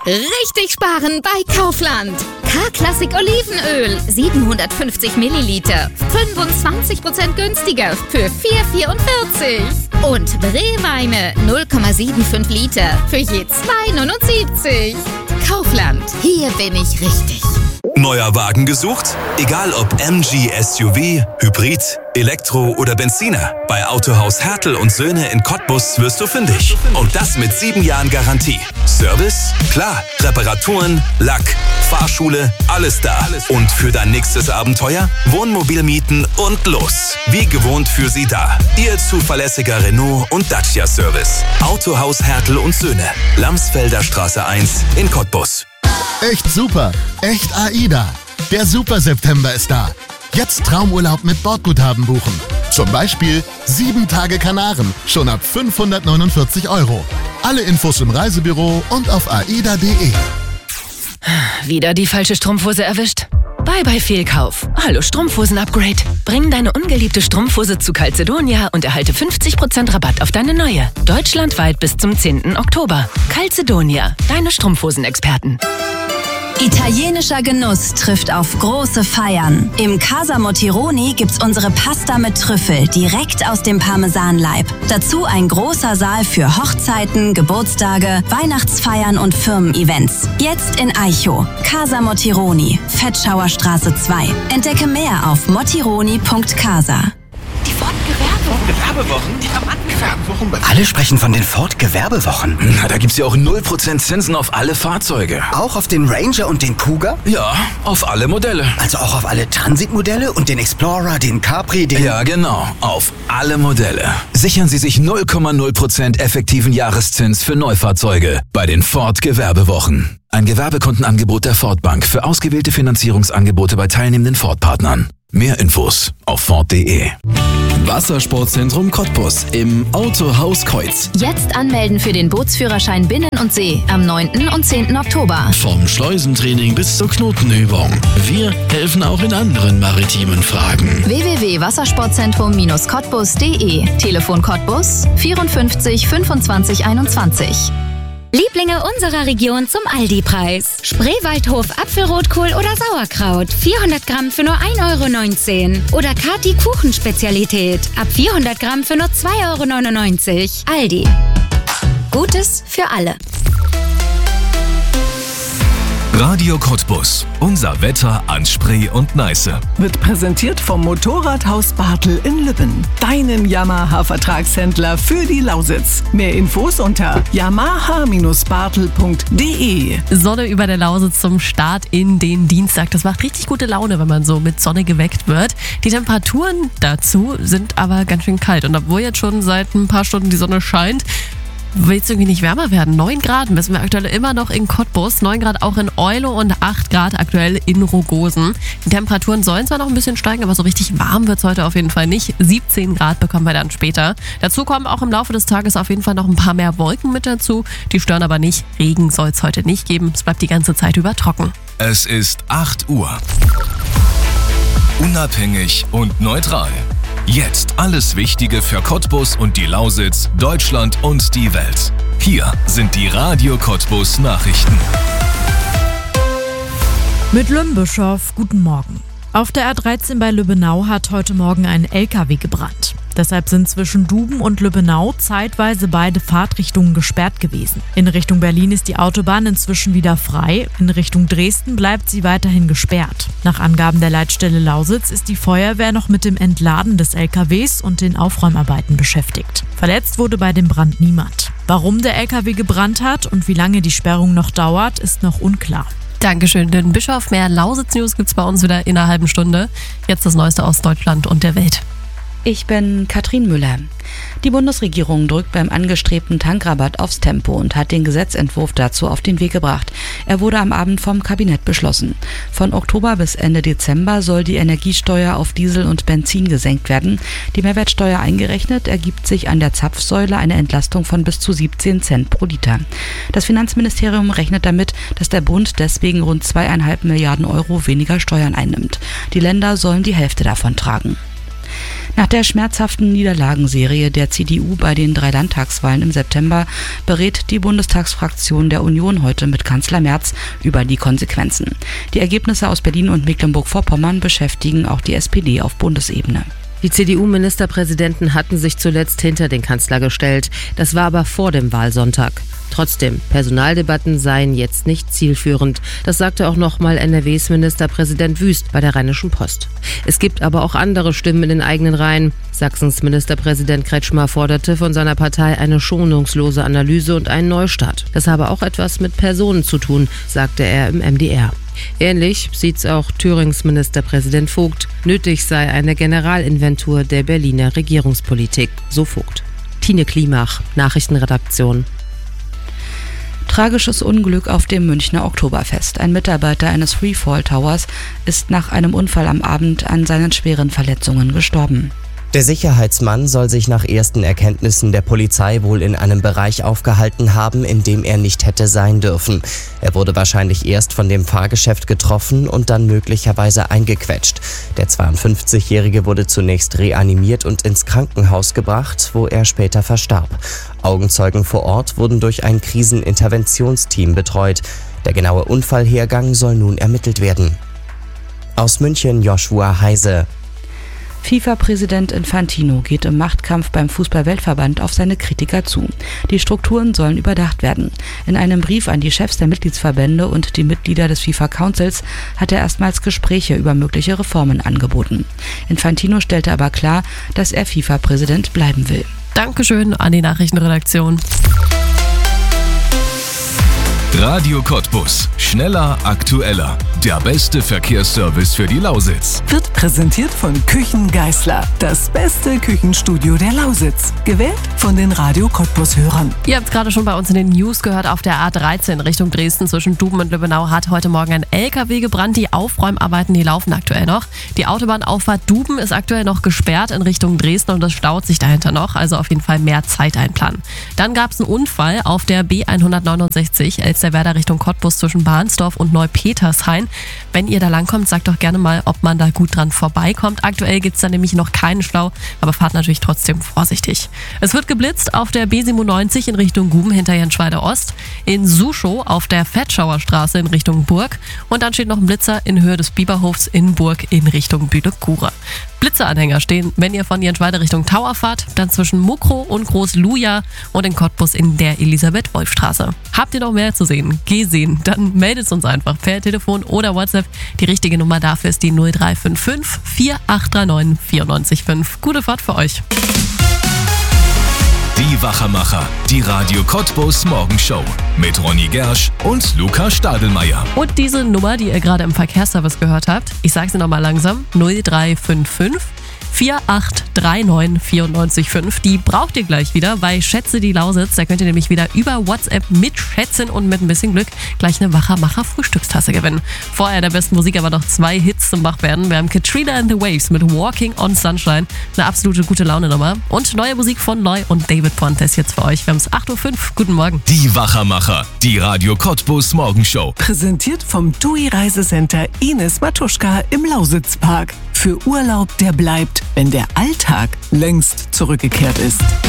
Richtig sparen bei Kaufland. K-Klassik Olivenöl, 750 Milliliter, 25% günstiger für 4,44. Und Brewweine, 0,75 Liter für je 2,79. Kaufland, hier bin ich richtig. Neuer Wagen gesucht? Egal ob MG, SUV, Hybrid, Elektro oder Benziner. Bei Autohaus Hertel und Söhne in Cottbus wirst du fündig. Und das mit 7 Jahren Garantie. Service? Klar. Reparaturen, Lack, Fahrschule, alles da. Und für dein nächstes Abenteuer? Wohnmobil mieten und los. Wie gewohnt für Sie da. Ihr zuverlässiger Renault und Dacia Service. Autohaus Hertel und Söhne. Lamsfelder Straße 1 in Cottbus. Echt super, echt AIDA. Der Super September ist da. Jetzt Traumurlaub mit Bordguthaben buchen. Zum Beispiel 7 Tage Kanaren, schon ab 549 €. Alle Infos im Reisebüro und auf aida.de. Wieder die falsche Strumpfhose erwischt? Bye Fehlkauf. Hallo Strumpfhosen-Upgrade. Bring deine ungeliebte Strumpfhose zu Calzedonia und erhalte 50% Rabatt auf deine neue. Deutschlandweit bis zum 10. Oktober. Calzedonia, deine Strumpfhosenexperten. Italienischer Genuss trifft auf große Feiern. Im Casa Motironi gibt's unsere Pasta mit Trüffel direkt aus dem Parmesanleib. Dazu ein großer Saal für Hochzeiten, Geburtstage, Weihnachtsfeiern und Firmen-Events. Jetzt in Aicho. Casa Motironi, Fettschauerstraße 2. Entdecke mehr auf motironi.casa. Die Ford-Gewerbewochen? Die Gewerbewochen? Alle sprechen von den Ford-Gewerbewochen. Na, da gibt's ja auch 0% Zinsen auf alle Fahrzeuge. Auch auf den Ranger und den Kuga? Ja, auf alle Modelle. Also auch auf alle Transit-Modelle und den Explorer, den Capri, den... Ja, genau. Auf alle Modelle. Sichern Sie sich 0,0% effektiven Jahreszins für Neufahrzeuge bei den Ford-Gewerbewochen. Ein Gewerbekundenangebot der Ford Bank für ausgewählte Finanzierungsangebote bei teilnehmenden Ford-Partnern. Mehr Infos auf Ford.de. Wassersportzentrum Cottbus im Autohaus Kreuz. Jetzt anmelden für den Bootsführerschein Binnen und See am 9. und 10. Oktober. Vom Schleusentraining bis zur Knotenübung. Wir helfen auch in anderen maritimen Fragen. www.wassersportzentrum-cottbus.de. Telefon Cottbus 54 25 21. Lieblinge unserer Region zum Aldi-Preis. Spreewaldhof Apfelrotkohl oder Sauerkraut. 400 Gramm für nur 1,19 €. Oder Kati Kuchenspezialität. Ab 400 Gramm für nur 2,99 €. Aldi. Gutes für alle. Radio Cottbus. Unser Wetter an Spree und Neiße. Wird präsentiert vom Motorradhaus Bartel in Lübben. Deinem Yamaha-Vertragshändler für die Lausitz. Mehr Infos unter yamaha-bartel.de. Sonne über der Lausitz zum Start in den Dienstag. Das macht richtig gute Laune, wenn man so mit Sonne geweckt wird. Die Temperaturen dazu sind aber ganz schön kalt. Und obwohl jetzt schon seit ein paar Stunden die Sonne scheint, will es irgendwie nicht wärmer werden. 9 Grad messen wir aktuell immer noch in Cottbus, 9 Grad auch in Eulo und 8 Grad aktuell in Rogosen. Die Temperaturen sollen zwar noch ein bisschen steigen, aber so richtig warm wird es heute auf jeden Fall nicht. 17 Grad bekommen wir dann später. Dazu kommen auch im Laufe des Tages auf jeden Fall noch ein paar mehr Wolken mit dazu. Die stören aber nicht. Regen soll es heute nicht geben. Es bleibt die ganze Zeit über trocken. Es ist 8 Uhr. Unabhängig und neutral. Jetzt alles Wichtige für Cottbus und die Lausitz, Deutschland und die Welt. Hier sind die Radio Cottbus Nachrichten. Mit Lümbischow, guten Morgen. Auf der A13 bei Lübbenau hat heute Morgen ein LKW gebrannt. Deshalb sind zwischen Duben und Lübbenau zeitweise beide Fahrtrichtungen gesperrt gewesen. In Richtung Berlin ist die Autobahn inzwischen wieder frei. In Richtung Dresden bleibt sie weiterhin gesperrt. Nach Angaben der Leitstelle Lausitz ist die Feuerwehr noch mit dem Entladen des LKWs und den Aufräumarbeiten beschäftigt. Verletzt wurde bei dem Brand niemand. Warum der LKW gebrannt hat und wie lange die Sperrung noch dauert, ist noch unklar. Dankeschön, den Bischof. Mehr Lausitz-News gibt's bei uns wieder in einer halben Stunde. Jetzt das Neueste aus Deutschland und der Welt. Ich bin Katrin Müller. Die Bundesregierung drückt beim angestrebten Tankrabatt aufs Tempo und hat den Gesetzentwurf dazu auf den Weg gebracht. Er wurde am Abend vom Kabinett beschlossen. Von Oktober bis Ende Dezember soll die Energiesteuer auf Diesel und Benzin gesenkt werden. Die Mehrwertsteuer eingerechnet ergibt sich an der Zapfsäule eine Entlastung von bis zu 17 Cent pro Liter. Das Finanzministerium rechnet damit, dass der Bund deswegen rund 2,5 Milliarden € weniger Steuern einnimmt. Die Länder sollen die Hälfte davon tragen. Nach der schmerzhaften Niederlagenserie der CDU bei den 3 Landtagswahlen im September berät die Bundestagsfraktion der Union heute mit Kanzler Merz über die Konsequenzen. Die Ergebnisse aus Berlin und Mecklenburg-Vorpommern beschäftigen auch die SPD auf Bundesebene. Die CDU-Ministerpräsidenten hatten sich zuletzt hinter den Kanzler gestellt. Das war aber vor dem Wahlsonntag. Trotzdem, Personaldebatten seien jetzt nicht zielführend. Das sagte auch nochmal NRWs Ministerpräsident Wüst bei der Rheinischen Post. Es gibt aber auch andere Stimmen in den eigenen Reihen. Sachsens Ministerpräsident Kretschmer forderte von seiner Partei eine schonungslose Analyse und einen Neustart. Das habe auch etwas mit Personen zu tun, sagte er im MDR. Ähnlich sieht's auch Thürings Ministerpräsident Vogt. Nötig sei eine Generalinventur der Berliner Regierungspolitik, so Vogt. Tine Klimach, Nachrichtenredaktion. Tragisches Unglück auf dem Münchner Oktoberfest. Ein Mitarbeiter eines Freefall Towers ist nach einem Unfall am Abend an seinen schweren Verletzungen gestorben. Der Sicherheitsmann soll sich nach ersten Erkenntnissen der Polizei wohl in einem Bereich aufgehalten haben, in dem er nicht hätte sein dürfen. Er wurde wahrscheinlich erst von dem Fahrgeschäft getroffen und dann möglicherweise eingequetscht. Der 52-Jährige wurde zunächst reanimiert und ins Krankenhaus gebracht, wo er später verstarb. Augenzeugen vor Ort wurden durch ein Kriseninterventionsteam betreut. Der genaue Unfallhergang soll nun ermittelt werden. Aus München Joshua Heise. FIFA-Präsident Infantino geht im Machtkampf beim Fußball-Weltverband auf seine Kritiker zu. Die Strukturen sollen überdacht werden. In einem Brief an die Chefs der Mitgliedsverbände und die Mitglieder des FIFA-Councils hat er erstmals Gespräche über mögliche Reformen angeboten. Infantino stellte aber klar, dass er FIFA-Präsident bleiben will. Dankeschön an die Nachrichtenredaktion. Radio Cottbus. Schneller, aktueller. Der beste Verkehrsservice für die Lausitz. Wird präsentiert von Küchen Geisler. Das beste Küchenstudio der Lausitz. Gewählt von den Radio Cottbus-Hörern. Ihr habt es gerade schon bei uns in den News gehört. Auf der A13 Richtung Dresden zwischen Duben und Lübbenau hat heute Morgen ein LKW gebrannt. Die Aufräumarbeiten, die laufen aktuell noch. Die Autobahnauffahrt Duben ist aktuell noch gesperrt in Richtung Dresden und es staut sich dahinter noch. Also auf jeden Fall mehr Zeit einplanen. Dann gab es einen Unfall auf der B169 Elsterwerda Richtung Cottbus zwischen Bahnsdorf und Neupetershain. Wenn ihr da langkommt, sagt doch gerne mal, ob man da gut dran vorbeikommt. Aktuell gibt es da nämlich noch keinen Stau, aber fahrt natürlich trotzdem vorsichtig. Es wird geblitzt auf der B97 in Richtung Guben hinter Jenschweider Ost, in Suschow auf der Fettschauer Straße in Richtung Burg und dann steht noch ein Blitzer in Höhe des Bieberhofs in Burg in Richtung Bühle-Kure. Blitzeranhänger stehen, wenn ihr von Jenschweider Richtung Tower fahrt, dann zwischen Mukro und Groß-Luja und in Cottbus in der Elisabeth-Wolf-Straße. Habt ihr noch mehr zu sehen? Gesehen? Dann meldet uns einfach per Telefon oder WhatsApp. Die richtige Nummer dafür ist die 0355 4839 945. Gute Fahrt für euch. Die Wachermacher, die Radio Cottbus Morgenshow mit Ronny Gersch und Luca Stadelmeier. Und diese Nummer, die ihr gerade im Verkehrsservice gehört habt, ich sage sie nochmal langsam, 0355 4839 945. Die braucht ihr gleich wieder bei Schätze die Lausitz. Da könnt ihr nämlich wieder über WhatsApp mitschätzen und mit ein bisschen Glück gleich eine Wachermacher-Frühstückstasse gewinnen. Vorher der besten Musik aber noch 2 Hits zum Wachwerden. Wir haben Katrina and the Waves mit Walking on Sunshine. Eine absolute gute Laune-Nummer. Und neue Musik von Loy und David Pontes jetzt für euch. Wir haben es 8.05 Uhr. Guten Morgen. Die Wachermacher, die Radio Cottbus Morgenshow. Präsentiert vom TUI Reisecenter Ines Matuschka im Lausitzpark. Für Urlaub, der bleibt, wenn der Alltag längst zurückgekehrt ist.